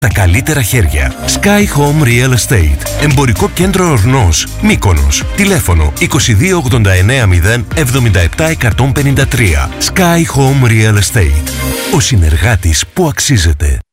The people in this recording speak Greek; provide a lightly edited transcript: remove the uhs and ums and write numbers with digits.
Τα καλύτερα χέρια. Sky Home Real Estate. Εμπορικό κέντρο Ορνός, Μύκονος. Τηλέφωνο 2289 077 153. Sky Home Real Estate. Ο συνεργάτης που αξίζεται.